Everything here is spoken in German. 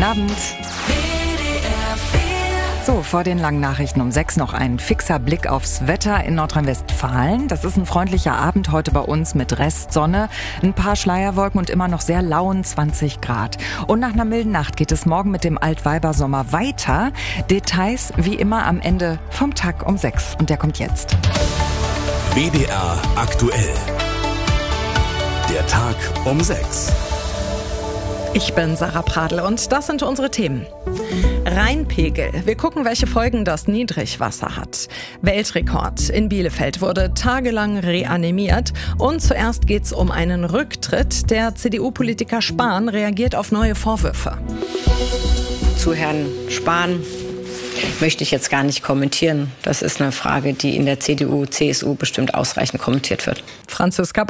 Guten Abend. So, vor den langen Nachrichten um 6 noch ein fixer Blick aufs Wetter in Nordrhein-Westfalen. Das ist ein freundlicher Abend heute bei uns mit Restsonne, ein paar Schleierwolken und immer noch sehr lauen 20 Grad. Und nach einer milden Nacht geht es morgen mit dem Altweibersommer weiter. Details wie immer am Ende vom Tag um 6. Und der kommt jetzt. WDR aktuell. Der Tag um 6. Ich bin Sarah Pradl und das sind unsere Themen. Rheinpegel. Wir gucken, welche Folgen das Niedrigwasser hat. Weltrekord. In Bielefeld wurde tagelang reanimiert. Und zuerst geht's um einen Rücktritt. Der CDU-Politiker Spahn reagiert auf neue Vorwürfe. Zu Herrn Spahn möchte ich jetzt gar nicht kommentieren. Das ist eine Frage, die in der CDU, CSU bestimmt ausreichend kommentiert wird. Franziska